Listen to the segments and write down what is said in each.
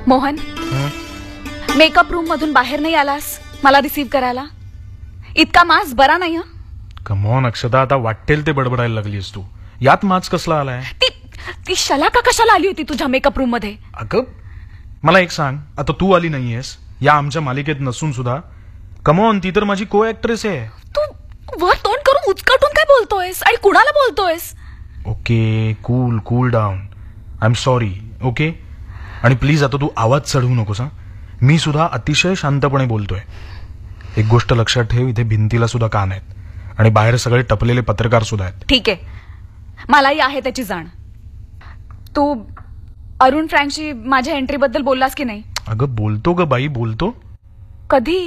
Mohan, makeup room मधून बाहेर नाही आलास मला रिसीव्ह करायला? इतका मास बरा नाही. कमॉन अक्षता, आता वाटेल ते बडबडायला लागलीस तू. यात माच कसला आलाय? ती शलाका कशाला आली होती तुझ्या मेकअप रूम मध्ये? अगं मला एक सांग, आता तू आली नाहीयेस या आमच्या मालिकेत नसून सुद्धा. कमॉन, ती तर माझी को ऍक्ट्रेस आहे. तू वर तोंड करून उचकाटून काय बोलतोयस आणि कुणाला बोलतोयस? Okay, cool cool down. I am sorry. Okay, आणि प्लीज आता तू आवाज चढवू नकोस. मी सुद्धा अतिशय शांतपणे बोलतोय. एक गोष्ट लक्षात ठेव, इथे भिंतीला सुद्धा कान आहेत आणि बाहेर सगळे टपलेले पत्रकार सुद्धा आहेत. ठीक आहे, मलाही आहे त्याची जाण. तू अरुण फ्रँकशी माझ्या एंट्री बद्दल बोललास की नाही? अगं बोलतो ग बाई, बोलतो. कधी?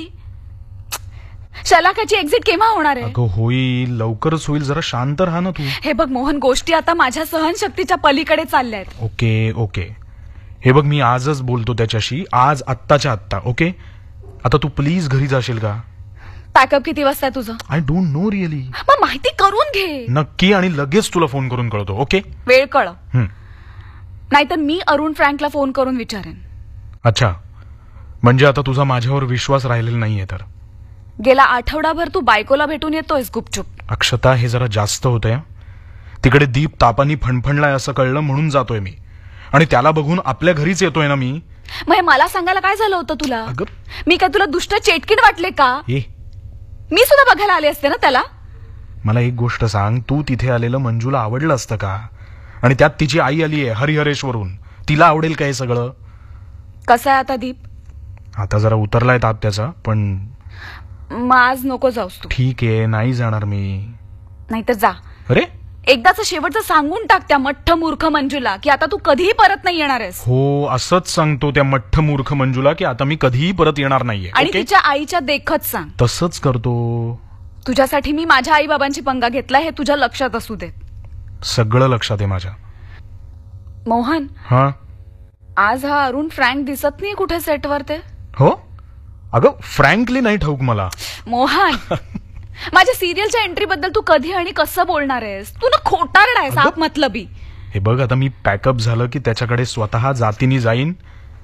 शलाकाची एक्झिट केव्हा होणार आहे? अगं होईल, लवकरच होईल. जरा शांत राहा ना तू. हे बघ मोहन, गोष्टी आता माझ्या सहनशक्तीच्या पलीकडे चालल्या आहेत. ओके ओके, हे बघ मी आजच बोलतो त्याच्याशी, आज आत्ताच्या आत्ता. ओके, आता तू प्लीज घरी जाशील का? पॅकअप किती वाजता आहे तुझं? I don't know really. मग माहिती करून घे. नक्की, आणि लगेच तुला फोन करून कळतो. ओके, वेळ कळ, नाहीतर मी अरुण फ्रँकला फोन करून विचारेन. अच्छा, म्हणजे आता तुझा माझ्यावर विश्वास राहिलेला नाहीये तर? गेला आठवडाभर तू बायकोला भेटून येतोयस गुपचूप. अक्षता, हे जरा जास्त होतंय. तिकडे दीप तापानी फणफणलाय असं कळलं म्हणून जातोय मी, आणि त्याला बघून आपल्या घरीच येतोय ना मी. मग हे मला सांगायला काय झालं होतं तुला? अगं मी काय तुला दुष्ट चेटकीट वाटले का? मी सुद्धा बघायला आले असते ना त्याला. मला एक गोष्ट सांग, तू तिथे आलेलं मंजूला आवडलं असतं का? आणि त्यात तिची आई आली आहे हरिहरेश्वरून, तिला आवडेल का हे सगळं? कसं आहे आता दीप? आता जरा उतरलाय ताप त्याचा, पण मग आज नको जाऊस तू. ठीक आहे, नाही जाणार मी. नाहीतर जा. अरे एकदाच शेवटचं सांगून टाक त्या मठ्ठ मूर्ख मंजूला की आता तू कधीही परत नाही येणार आहेस. हो, असंच सांगतो त्या मठ्ठ मूर्ख मंजूला की आता मी कधीही परत येणार नाहीये. आणि तिच्या आईच्या देखत सांग. तसंच करतो. तुझ्यासाठी मी माझ्या आई बाबांची पंगा घेतला हे तुझ्या लक्षात असू दे. सगळं लक्षात आहे माझ्या. मोहन, हा, आज हा अरुण फ्रँक दिसत नाही कुठे सेटवर ते? हो, अगं फ्रँकली नाही ठाऊक मला. मोहन, माझ्या सिरियलच्या एंट्री बद्दल तू कधी आणि कसं बोलणार आहेस? तू ना खोटारड आहेस, आप मतलबी. हे बघ, आता मी पॅकअप झालं की त्याच्याकडे स्वतः जातीने जाईन.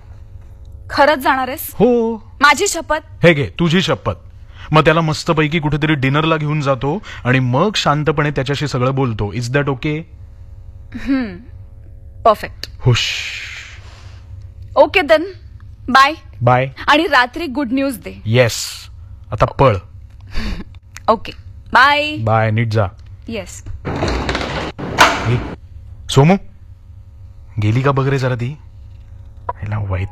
खरंच जाणार आहेस? हो, माझी शपथ. हे घे तुझी शपथ. मग त्याला मस्तपैकी कुठेतरी डिनरला घेऊन जातो आणि मग शांतपणे त्याच्याशी सगळं बोलतो. Is that okay? Perfect. हुश. Okay then, bye. Bye. आणि रात्री गुड न्यूज दे. येस, आता पळ. Okay, bye. बाय, नीट जा. येस. सोमू गेली का बघ रे जरा ती. वाईट